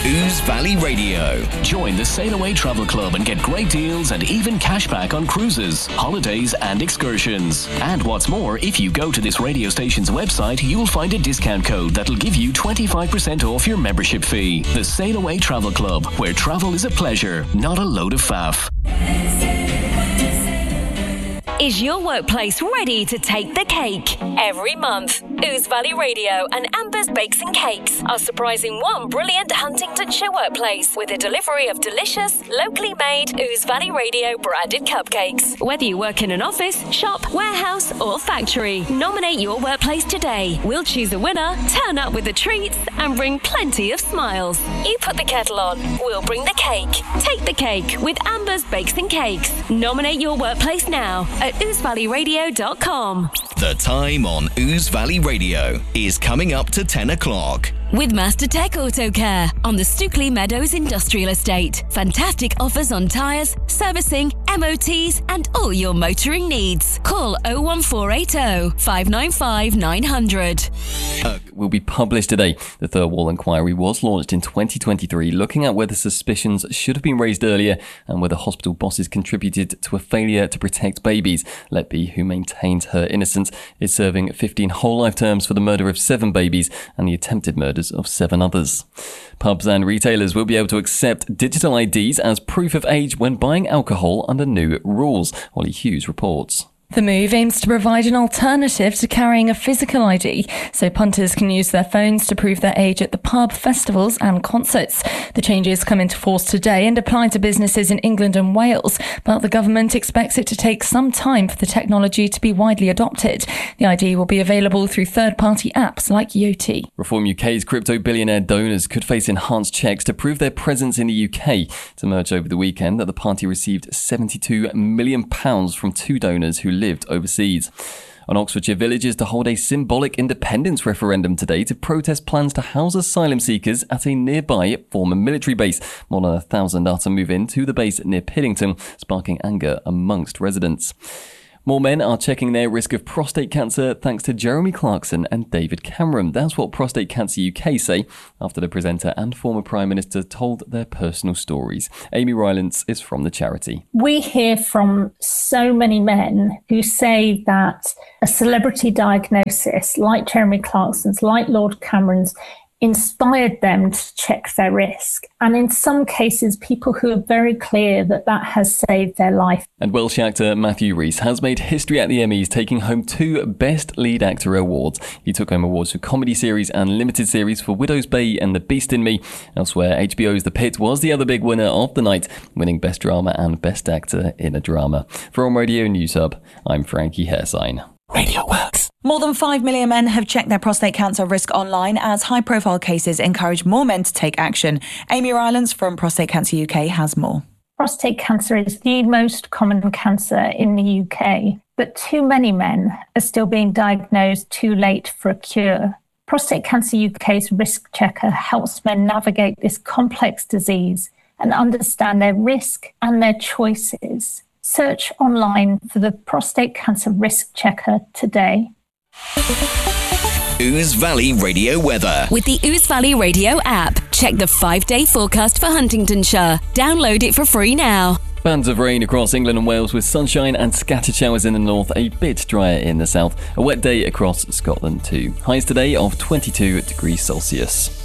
Ouse Valley Radio. Join the Sail Away Travel Club and get great deals and even cashback on cruises, holidays and excursions. And what's more, if you go to this radio station's website, you'll find a discount code that'll give you 25% off your membership fee. The Sail Away Travel Club, where travel is a pleasure, not a load of faff. Is your workplace ready to take the cake? Every month, Ouse Valley Radio and Amber's Bakes and Cakes are surprising one brilliant Huntingdonshire workplace with a delivery of delicious, locally made Ouse Valley Radio branded cupcakes. Whether you work in an office, shop, warehouse or factory, nominate your workplace today. We'll choose a winner, turn up with the treats and bring plenty of smiles. You put the kettle on, we'll bring the cake. Take the cake with Amber's Bakes and Cakes. Nominate your workplace now at ousevalleyradio.com. The time on Ouse Valley Radio is coming up to 10 o'clock. With Master Tech Auto Care on the Stookley Meadows Industrial Estate. Fantastic offers on tyres, servicing, MOTs and all your motoring needs. Call 01480 595 900. Will be published today. The Thirlwall inquiry was launched in 2023, looking at whether suspicions should have been raised earlier and whether hospital bosses contributed to a failure to protect babies. Letby, who maintains her innocence, is serving 15 whole life terms for the murder of 7 babies and the attempted murders of 7 others. Pubs and retailers will be able to accept digital IDs as proof of age when buying alcohol under new rules. Ollie Hughes reports. The move aims to provide an alternative to carrying a physical ID, so punters can use their phones to prove their age at the pub, festivals and concerts. The changes come into force today and apply to businesses in England and Wales, but the government expects it to take some time for the technology to be widely adopted. The ID will be available through third-party apps like Yoti. Reform UK's crypto billionaire donors could face enhanced checks to prove their presence in the UK. It emerged over the weekend that the party received £72 million from 2 donors who lived overseas. On Oxfordshire villagers to hold a symbolic independence referendum today to protest plans to house asylum seekers at a nearby former military base. More than 1,000 are to move into the base near Piddington, sparking anger amongst residents. More men are checking their risk of prostate cancer thanks to Jeremy Clarkson and David Cameron. That's what Prostate Cancer UK say after the presenter and former Prime Minister told their personal stories. Amy Rylance is from the charity. We hear from so many men who say that a celebrity diagnosis like Jeremy Clarkson's, like Lord Cameron's, inspired them to check their risk. And in some cases, people who are very clear that that has saved their life. And Welsh actor Matthew Rhys has made history at the Emmys, taking home 2 Best Lead Actor awards. He took home awards for comedy series and limited series for Widow's Bay and The Beast in Me. Elsewhere, HBO's The Pit was the other big winner of the night, winning Best Drama and Best Actor in a Drama. From Radio News Hub, I'm Frankie Hairsign. Radio works. More than 5 million men have checked their prostate cancer risk online as high-profile cases encourage more men to take action. Amy Rylance from Prostate Cancer UK has more. Prostate cancer is the most common cancer in the UK, but too many men are still being diagnosed too late for a cure. Prostate Cancer UK's risk checker helps men navigate this complex disease and understand their risk and their choices. Search online for the Prostate Cancer Risk Checker today. Ouse Valley Radio weather. With the Ouse Valley Radio app, check the 5-day forecast for Huntingdonshire. Download it for free now. Bands of rain across England and Wales with sunshine and scattered showers in the north, a bit drier in the south. A wet day across Scotland too. Highs today of 22 degrees Celsius.